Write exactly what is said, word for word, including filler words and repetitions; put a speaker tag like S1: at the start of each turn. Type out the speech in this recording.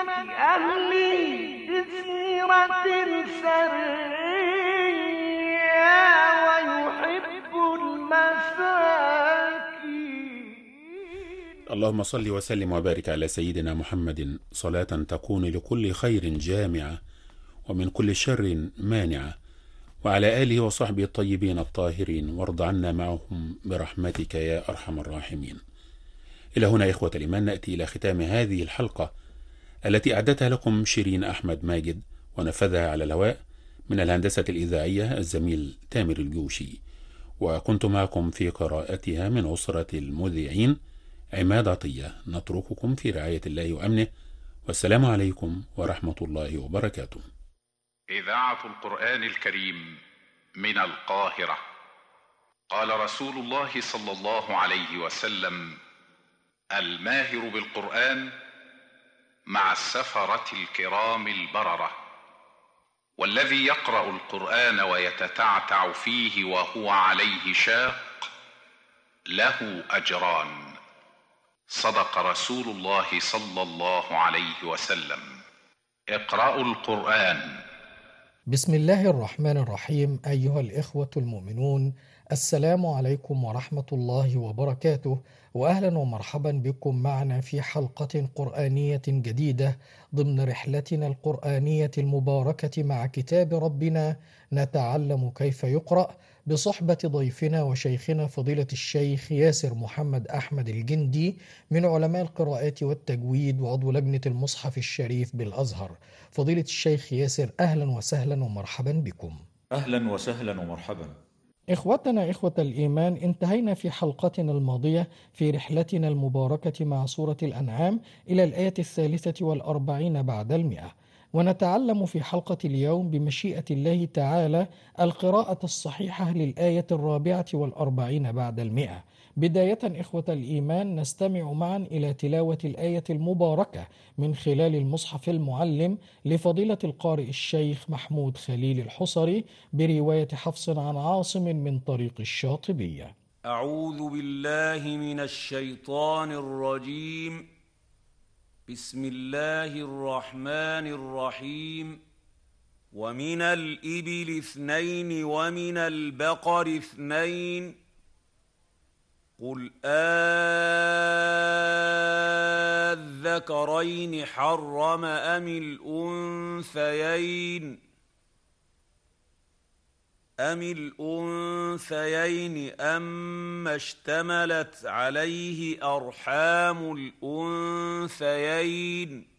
S1: أهله بسيرة سرية ويحب المساكين.
S2: اللهم صل وسلم وبارك على سيدنا محمد صلاة تكون لكل خير جامعة ومن كل شر مانعة، وعلى آله وصحبه الطيبين الطاهرين، وارض عنا معهم برحمتك يا أرحم الراحمين. إلى هنا إخوة الإيمان نأتي إلى ختام هذه الحلقة التي أعدتها لكم شيرين أحمد ماجد ونفذها على الهواء من الهندسة الإذاعية الزميل تامر الجوشي، وكنت معكم في قراءتها من أسرة المذيعين عماد عطية. نترككم في رعاية الله وأمنه، والسلام عليكم ورحمة الله وبركاته.
S3: إذاعة القرآن الكريم من القاهرة. قال رسول الله صلى الله عليه وسلم: الماهر بالقرآن مع السفرة الكرام البررة، والذي يقرأ القرآن ويتتعتع فيه وهو عليه شاق له أجران. صدق رسول الله صلى الله عليه وسلم. اقرأوا القرآن.
S4: بسم الله الرحمن الرحيم. أيها الإخوة المؤمنون، السلام عليكم ورحمة الله وبركاته، وأهلا ومرحبا بكم معنا في حلقة قرآنية جديدة ضمن رحلتنا القرآنية المباركة مع كتاب ربنا نتعلم كيف يقرأ، بصحبة ضيفنا وشيخنا فضيلة الشيخ ياسر محمد أحمد الجندي من علماء القراءات والتجويد وعضو لجنة المصحف الشريف بالأزهر. فضيلة الشيخ ياسر، أهلا وسهلا ومرحبا بكم.
S5: أهلا وسهلا ومرحبا.
S4: إخوتنا إخوة الإيمان، انتهينا في حلقتنا الماضية في رحلتنا المباركة مع سورة الأنعام إلى الآية الثالثة والأربعين بعد المئة، ونتعلم في حلقة اليوم بمشيئة الله تعالى القراءة الصحيحة للآية الرابعة والأربعين بعد المئة. بداية إخوة الإيمان نستمع معا إلى تلاوة الآية المباركة من خلال المصحف المعلم لفضيلة القارئ الشيخ محمود خليل الحصري برواية حفص عن عاصم من طريق الشاطبية.
S6: أعوذ بالله من الشيطان الرجيم. بسم الله الرحمن الرحيم. ومن الإبل اثنين ومن البقر اثنين قل آذكرين حرم أم الأنثيين أم الأنثيين أم اشتملت عليه أرحام الأنثيين